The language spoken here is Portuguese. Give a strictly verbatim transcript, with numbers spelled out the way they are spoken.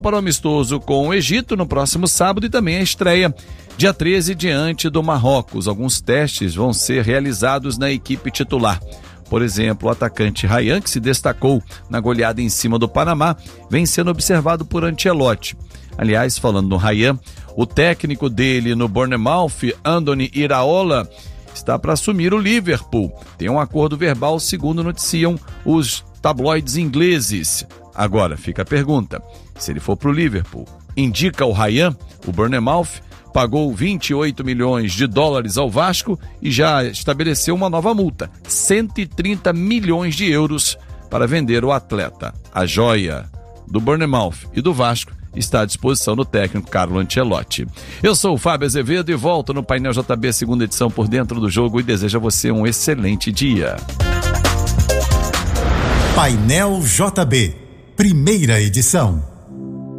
para o amistoso com o Egito no próximo sábado e também a estreia dia treze diante do Marrocos. Alguns testes vão ser realizados na equipe titular. Por exemplo, o atacante Ryan, que se destacou na goleada em cima do Panamá, vem sendo observado por Ancelotti. Aliás, falando no Ryan, o técnico dele no Bournemouth, Andoni Iraola, está para assumir o Liverpool. Tem um acordo verbal, segundo noticiam os tabloides ingleses. Agora, fica a pergunta, se ele for para o Liverpool, indica o Ryan, o Bournemouth pagou vinte e oito milhões de dólares ao Vasco e já estabeleceu uma nova multa, cento e trinta milhões de euros para vender o atleta. A joia do Bournemouth e do Vasco está à disposição do técnico Carlo Ancelotti. Eu sou o Fábio Azevedo e volto no Painel J B, segunda edição, por dentro do jogo, e desejo a você um excelente dia. Painel J B, primeira edição.